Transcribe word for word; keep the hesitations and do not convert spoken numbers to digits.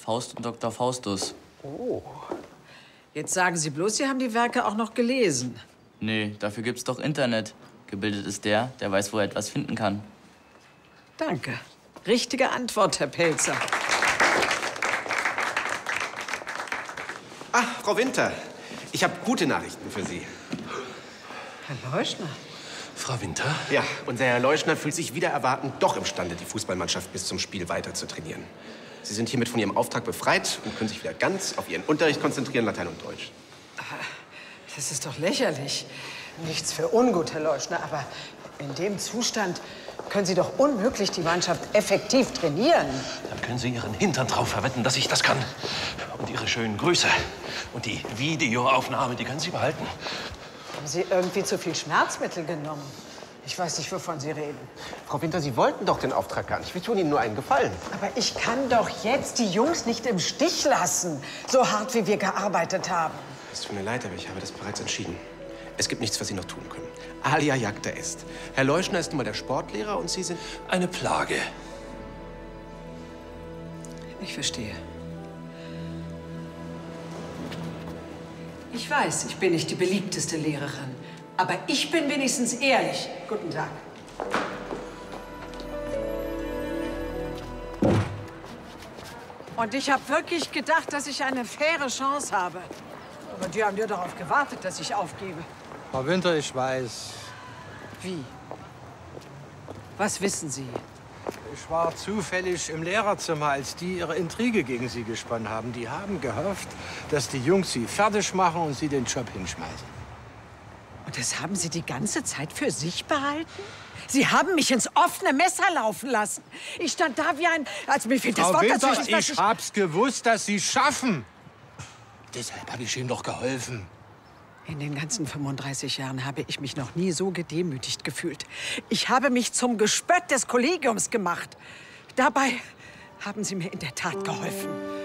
Faust und Doktor Faustus. Oh. Jetzt sagen Sie bloß, Sie haben die Werke auch noch gelesen. Nee, dafür gibt's doch Internet. Gebildet ist der, der weiß, wo er etwas finden kann. Danke. Richtige Antwort, Herr Pelzer. Ah, Frau Winter, ich habe gute Nachrichten für Sie. Herr Leuschner. Frau Winter? Ja, unser Herr Leuschner fühlt sich wider Erwarten doch imstande, die Fußballmannschaft bis zum Spiel weiter zu trainieren. Sie sind hiermit von Ihrem Auftrag befreit und können sich wieder ganz auf Ihren Unterricht konzentrieren, Latein und Deutsch. Das ist doch lächerlich. Nichts für ungut, Herr Leuschner, aber in dem Zustand können Sie doch unmöglich die Mannschaft effektiv trainieren. Dann können Sie Ihren Hintern drauf verwetten, dass ich das kann. Und Ihre schönen Grüße und die Videoaufnahme, die können Sie behalten. Haben Sie irgendwie zu viel Schmerzmittel genommen? Ich weiß nicht, wovon Sie reden. Frau Winter, Sie wollten doch den Auftrag gar nicht. Wir tun Ihnen nur einen Gefallen. Aber ich kann doch jetzt die Jungs nicht im Stich lassen, so hart wie wir gearbeitet haben. Es tut mir leid, aber ich habe das bereits entschieden. Es gibt nichts, was Sie noch tun können. Alia jagta est. Herr Leuschner ist nun mal der Sportlehrer und Sie sind... Eine Plage. Ich verstehe. Ich weiß, ich bin nicht die beliebteste Lehrerin. Aber ich bin wenigstens ehrlich. Guten Tag. Und ich habe wirklich gedacht, dass ich eine faire Chance habe. Aber die haben ja darauf gewartet, dass ich aufgebe. Frau Winter, ich weiß. Wie? Was wissen Sie? Ich war zufällig im Lehrerzimmer, als die ihre Intrige gegen Sie gesponnen haben. Die haben gehofft, dass die Jungs Sie fertig machen und Sie den Job hinschmeißen. Und das haben Sie die ganze Zeit für sich behalten? Sie haben mich ins offene Messer laufen lassen. Ich stand da wie ein... Also mir fehlt das Frau Wort Winter, dazwischen. ich, ich hab's gewusst, dass Sie schaffen. Deshalb habe ich Ihnen doch geholfen. In den ganzen fünfunddreißig Jahren habe ich mich noch nie so gedemütigt gefühlt. Ich habe mich zum Gespött des Kollegiums gemacht. Dabei haben Sie mir in der Tat geholfen.